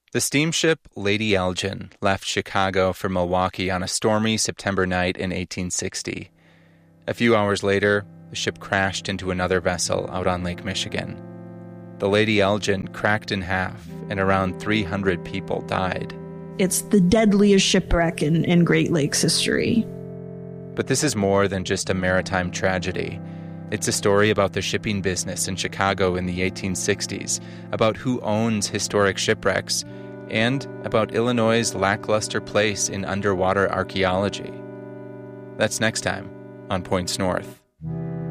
The steamship Lady Elgin left Chicago for Milwaukee on a stormy September night in 1860. A few hours later, the ship crashed into another vessel out on Lake Michigan. The Lady Elgin cracked in half, and around 300 people died. It's the deadliest shipwreck in Great Lakes history. But this is more than just a maritime tragedy. It's a story about the shipping business in Chicago in the 1860s, about who owns historic shipwrecks, and about Illinois' lackluster place in underwater archaeology. That's next time on Points North.